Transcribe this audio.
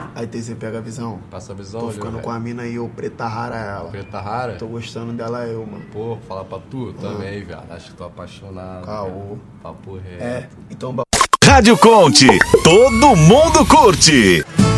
Aí você pega a visão. Passa a visão, Tô ficando com a mina aí, ô preta rara ela. Preta rara? Tô gostando dela eu, mano. Pô, falar pra tu também, viado. Acho que tô apaixonado. Caô. Papo reto. É, então... Rádio Conte, todo mundo curte.